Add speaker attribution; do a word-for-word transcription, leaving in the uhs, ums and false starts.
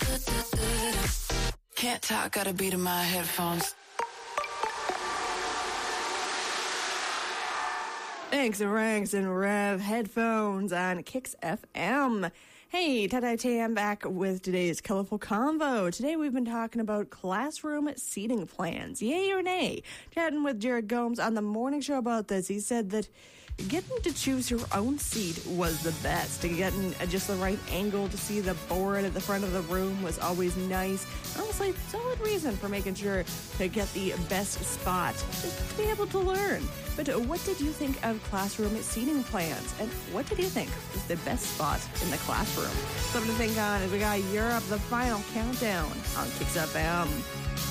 Speaker 1: Can't talk, got a beat in my headphones.
Speaker 2: Thanks, Ranks and Rev headphones on Kicks F M. Hey, Tada Tay, I'm back with today's colorful convo. Today we've been talking about classroom seating plans. Yay or nay? Chatting with Jared Gomes on the morning show about this. He said that getting to choose your own seat was the best. Getting just the right angle to see the board at the front of the room was always nice. Honestly, solid reason for making sure to get the best spot, just to be able to learn. But what did you think of classroom seating plans? And what did you think was the best spot in the classroom? Something to think on as we got Europe, the final countdown on Kicks F M.